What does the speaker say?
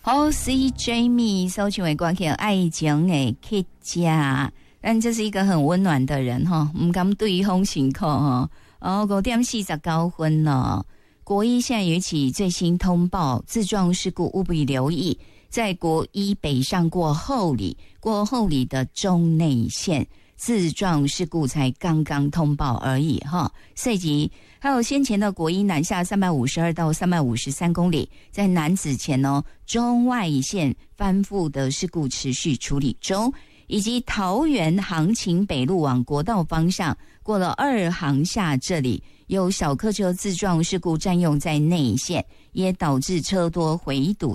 好 ，C Jamie 搜寻为歌曲《爱情的客家》，但这是一个很温暖的人哈，唔敢对风辛苦哈。5点49分了。国一现在有一起最新通报自撞事故，务必留意，在国一北上过后里的中内线自撞事故才刚刚通报而已哈。涉及还有先前的国一南下352到353公里，在南子前中外线翻覆的事故持续处理中，以及桃园杭琴北路往国道方向过了2航下这里有小客车自撞事故占用在内线，也导致车多回堵。